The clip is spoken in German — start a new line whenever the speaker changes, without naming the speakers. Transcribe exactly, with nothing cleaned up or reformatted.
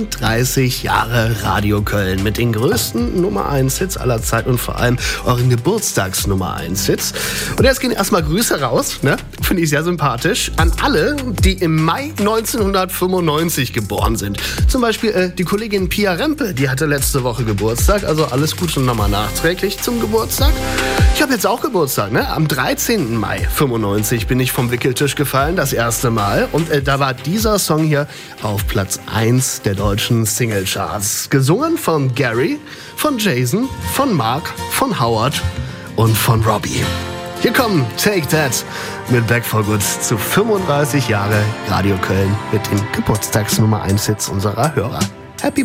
fünfunddreißig Jahre Radio Köln mit den größten Nummer eins Hits aller Zeit und vor allem euren Geburtstags-Nummer eins Hits. Und jetzt gehen erstmal Grüße raus, ne? Finde ich sehr sympathisch, an alle, die im Mai neunzehnhundertfünfundneunzig geboren sind. Zum Beispiel äh, die Kollegin Pia Rempe, die hatte letzte Woche Geburtstag, also alles Gute nochmal nachträglich zum Geburtstag. Ich habe jetzt auch Geburtstag, ne? Am dreizehnten Mai fünfundneunzig bin ich vom Wickeltisch gefallen, das erste Mal. Und äh, da war dieser Song hier auf Platz eins der deutschen Singlecharts. Gesungen von Gary, von Jason, von Mark, von Howard und von Robbie. Hier kommen Take That mit Back for Good zu fünfunddreißig Jahre Radio Köln mit den Geburtstagsnummer eins Hits unserer Hörer.